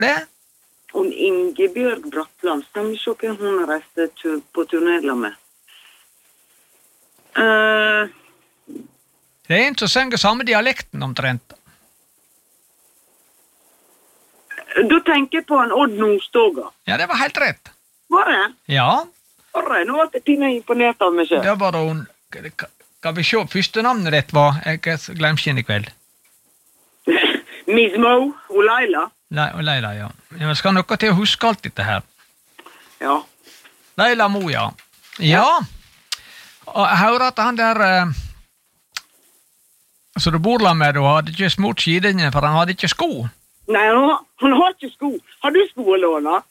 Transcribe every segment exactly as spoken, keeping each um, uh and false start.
det? Hun Ingebjørg Bratland, stemmer ikke hvem hun reiste tu- på turnéla med. Uh, Det er en som synger samme dialekten omtrent. da tenker jeg på en Odd Nordstoga. Ja, det var helt rett. Var det? Ja, Var det? Nå var jeg pinlig imponert av meg selv. det var da hun... Kan vi se, første navnet ditt var... Jeg glemmer ikke i kveld. Miss Mo og Laila. Le Leila, ja. Jeg skal noe til å huske alt dette her. Ja. Leila Mo, ja. Ja. Og jeg hører at han der... Eh, så du bor la med, du hadde ikke smurt skidene, for han hadde ikke sko. Nei, hun, hun har ikke sko. Har du sko å låne?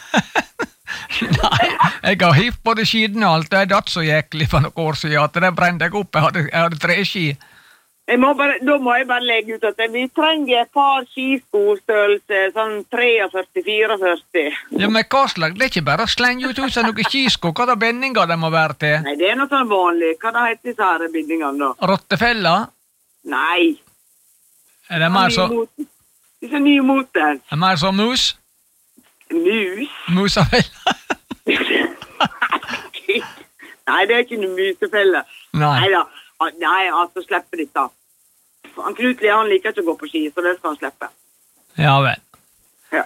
Nei, jeg har hivt både skidene og alt. Det er datt så jæklig for noen år siden at det brente jeg opp. Jeg hadde, jeg hadde tre ski. Jeg må bare, da må jeg bare legge ut at vi trenger et par skiskostørrelse, sånn førti førti. Ja, men hva slag? Det er ikke bare å slenge ut ut av noen skisko. Hva da bindinga det må være til? Nei, det er noe sånn vanlig. Hva da heter disse her bindingene da? Rottefella? Nei. Er det mer så... Disse nye moter. Er det mer så mus? Mus? Musafella? Nei, det er ikke noe musefelle. Nei. Neida. Nei, altså slipper ditt da. Han Knut Lee, han liker ikke å gå på ski, så det skal han slippe. Ja vel. Ja.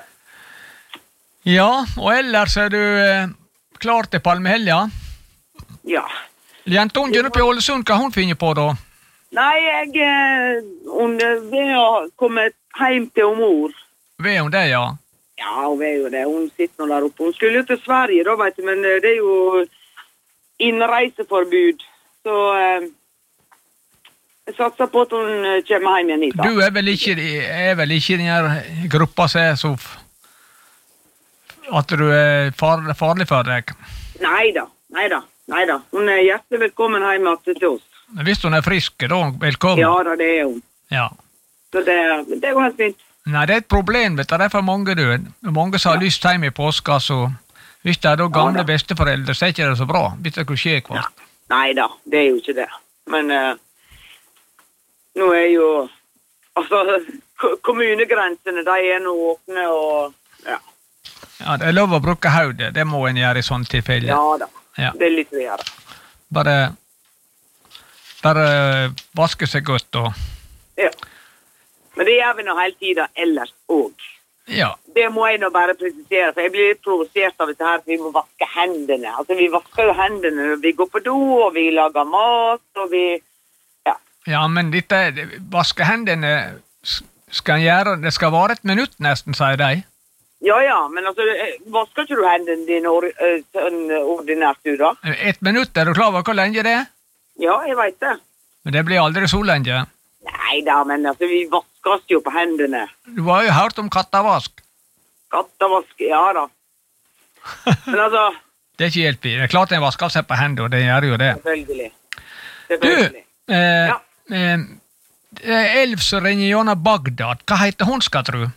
Ja, og ellers er du eh, klar til Palmehelga? Ja. Jentungen oppe i Ålesund, hva hun finner på da? Nei, jeg... eh, Hun er ved å komme hjem til mor. Vet hun det, ja? Ja, hun vet jo det. Hun sitter nå der oppe. Hun skulle jo til Sverige da, vet du, men eh, det er jo innreiseforbud. Så eh, jeg satser på at hun eh, kommer hjem igjen hit da. Du er vel ikke, er vel ikke i den her gruppa som er så... f- At du er far, farlig for deg? Neida, neida, neida. Hun er hjertelig velkommen hjem til oss. Hvis hun er frisk, da velkommen. Ja da, det er hun. Ja. Så det, det går helt fint. Nei, det er et problem, vet du. Det er for mange, du. Mange som har lyst hjem i påska, så... Hvis det er da gamle da. besteforeldre, så er ikke det så bra. Hvis det kunne skje Ja. kvart. Neida, det er jo ikke det. Men eh, nå er jo... Altså, ko- kommunegrensene, de er nå åpne og... Ja, Ja, det er lov å bruke hodet. Det må en gjøre i sånne tilfeller. ja da. Ja. Det er litt å gjøre. Bare... Bare vaske seg godt og... Ja. Men det gjør vi nå hele tiden ellers også. Ja. Det må jeg nå bare presisere, for jeg blir litt provosert av dette her, at vi må vaske hendene. Altså, vi vasker jo hendene når vi går på do, og vi lager mat, og vi... Ja. Ja, men dette... Vaske hendene s- skal en gjøre... Det skal være et minutt nesten, sier de. Ja, ja, men altså, eh, vasker ikke du hendene dine or eh, sånn ordinært du da? Et minutt, er du klar over hvor lenge det er? Ja, jeg vet det. Men det blir aldri så lenge. Nei da, men altså, vi vasker oss jo på hendene. Du har jo hørt om kattavask. Kattevask, ja da. Men altså, Det er ikke hjelp i. Det er klart en vasker seg på hendene, og det gjør jo det. selvfølgelig. Du, Selvfølgelig. eh, Ja. eh, eh, elv som renner gjennom Bagdad, hva heter hun, skal tro?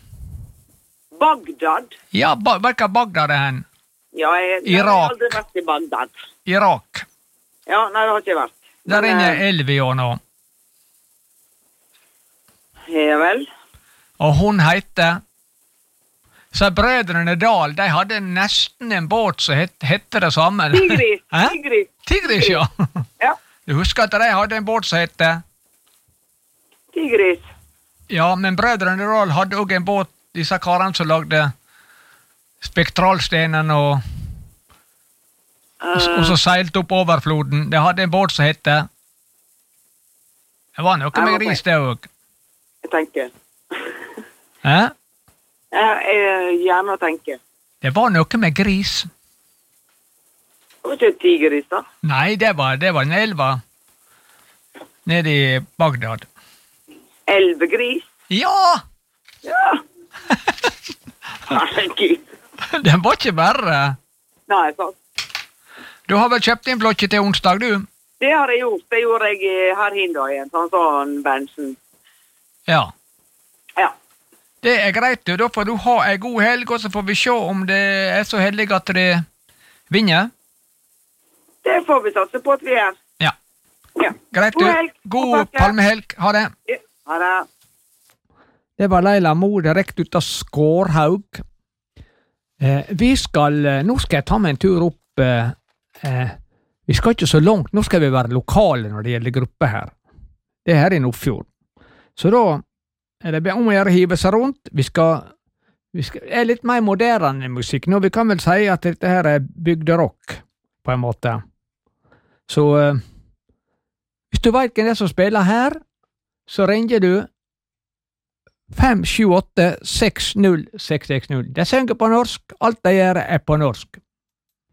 Bagdad? Ja, ba hva Bagdad er hen? Ja, jeg, jeg har Irak. aldri vært i Bagdad. Irak. Ja, nei, det har ikke jeg vært. Der Men, renner eh, elv gjennom. Ja vel. Og hun heter... Så brødrene Dahl, de hadde nesten en båt som het, hette det samme. Tigris, Hæ? Tigris. Tigris, ja. Ja, Du husker at de hadde en båt som hette... Tigris. Ja, men brødrene Dahl hadde også en båt, disse karene som lagde spektralstenen og, og så seilte opp overfloden. De hadde en båt som hette... Det var noe med gris det også. Jeg tenker. Hæ? Jeg, jeg gjerne tenker. Det var noe med gris. Det var ikke et tigris da. Nei, det var, det var en elva nede i Bagdad. Elvegris. Ja! Ja. Herregud. Den var ikke verre. Nei, sant. Du har vel kjøpt inn blokke til onsdag, du? Det har jeg gjort. Det gjorde jeg i her hinda igjen, sånn sånn Bensen. Ja. Ja. Det er greit, du. Da får du ha en god helg, og så får vi se om det er så heldig at det vinner. Det får vi satse på at vi er. Ja. Ja. Greit, du. God helg. God God pakke. palmehelg. Ha det. Ja. Ha det. Det var Leila Mo direkte ut av Skårhaug. Eh, vi skal, nå skal jeg ta meg en tur opp, eh, eh, vi skal ikke så langt, nå skal vi være lokale når det gjelder gruppe her. Det er her i Nordfjord. Så da er det om å gjøre hive seg rundt. Vi skal, vi skal, er litt mer moderne musikk nå. Vi kan vel si at dette her er bygderock, på en måte. Så eh, hvis du vet hvem det er som spiller her, så ringer du fem sju åtte seks null seks seks null. De synger på norsk, alt de gjør er på norsk.